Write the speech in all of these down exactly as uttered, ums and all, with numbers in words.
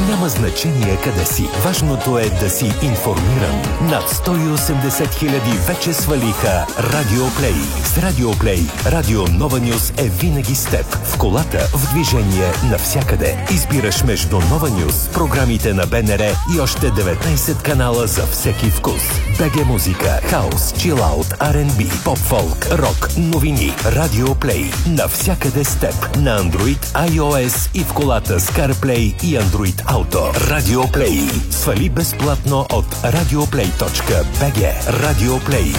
Няма значение къде си. Важното е да си информиран. Над сто и осемдесет хиляди вече свалиха Радио Плей. С Радио Плей Радио Нова Нюз е винаги с теб. В колата, в движение, навсякъде. Избираш между Нова Нюз, програмите на БНР и още деветнайсет канала за всеки вкус. БГ музика, хаус, чилаут, Ар енд Би, поп-фолк, рок, новини. Радио Плей. Навсякъде с теб. На Android, iOS и в колата с CarPlay и Android Auto. Радио Плей. Свали безплатно от радиоплей точка би джи. Радио Плей.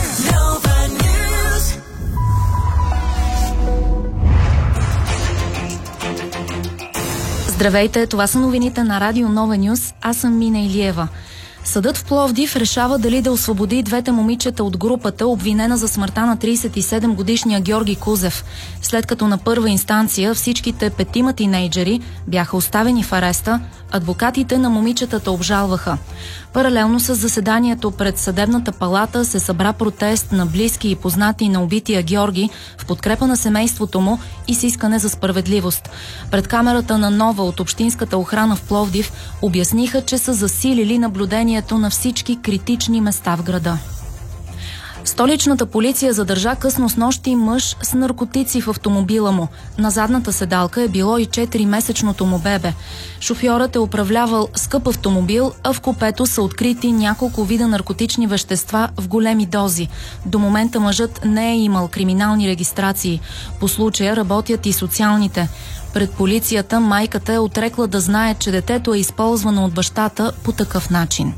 Здравейте, това са новините на Радио Нова Нюз. Аз съм Мина Илиева. Съдът в Пловдив решава дали да освободи двете момичета от групата, обвинена за смъртта на трийсет и седем годишния Георги Кузев. След като на първа инстанция всичките петима тинейджери бяха оставени в ареста, адвокатите на момичетата обжалваха. Паралелно с заседанието пред съдебната палата се събра протест на близки и познати на убития Георги в подкрепа на семейството му и с искане за справедливост. Пред камерата на Нова от Общинската охрана в Пловдив обясниха, че са засилили наблюдението на всички критични места в града. Столичната полиция задържа късно снощи мъж с наркотици в автомобила му. На задната седалка е било и четиримесечното му бебе. Шофьорът е управлявал скъп автомобил, а в купето са открити няколко вида наркотични вещества в големи дози. До момента мъжът не е имал криминални регистрации. По случая работят и социалните. Пред полицията майката е отрекла да знае, че детето е използвано от бащата по такъв начин.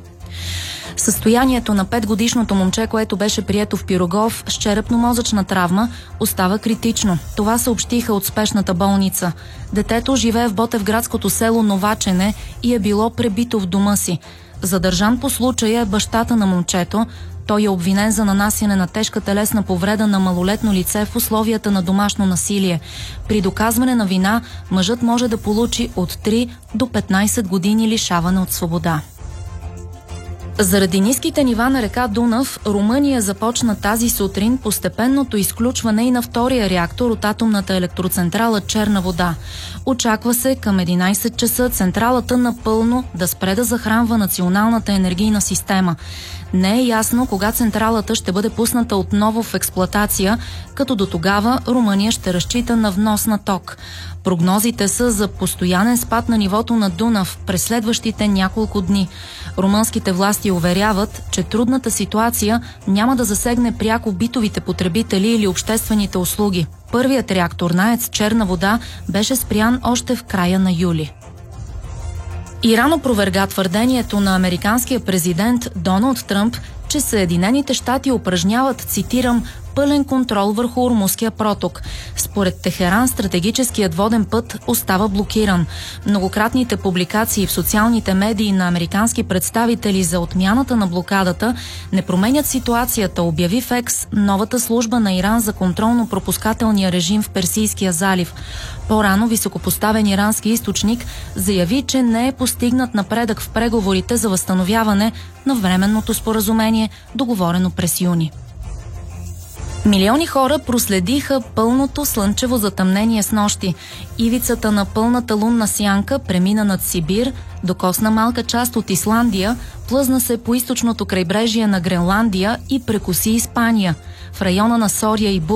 Състоянието на петгодишното момче, което беше прието в Пирогов с черепно-мозъчна травма, остава критично. Това съобщиха от спешната болница. Детето живее в ботевградското село Новачене и е било пребито в дома си. Задържан по случая е бащата на момчето. Той е обвинен за нанасяне на тежка телесна повреда на малолетно лице в условията на домашно насилие. При доказване на вина, мъжът може да получи от три до петнайсет години лишаване от свобода. Заради ниските нива на река Дунав, Румъния започна тази сутрин постепенното изключване и на втория реактор от атомната електроцентрала Черна вода. Очаква се към единайсет часа централата напълно да спре да захранва националната енергийна система. Не е ясно кога централата ще бъде пусната отново в експлоатация, като до тогава Румъния ще разчита на внос на ток. Прогнозите са за постоянен спад на нивото на Дунав през следващите няколко дни. Румънските власти уверяват, че трудната ситуация няма да засегне пряко битовите потребители или обществените услуги. Първият реактор на АЕЦ Черна вода беше спрян още в края на юли. Иран опроверга твърдението на американския президент Доналд Тръмп, че Съединените щати упражняват, цитирам, пълен контрол върху Ормузския проток. Според Техеран, стратегическият воден път остава блокиран. Многократните публикации в социалните медии на американски представители за отмяната на блокадата не променят ситуацията, обяви в Екс новата служба на Иран за контролно-пропускателния режим в Персийския залив. По-рано високопоставен ирански източник заяви, че не е постигнат напредък в преговорите за възстановяване на временното споразумение, договорено през юни. Милиони хора проследиха пълното слънчево затъмнение снощи. Ивицата на пълната лунна сянка премина над Сибир, докосна малка част от Исландия, плъзна се по източното крайбрежие на Гренландия и прекоси Испания. В района на Сория и Бур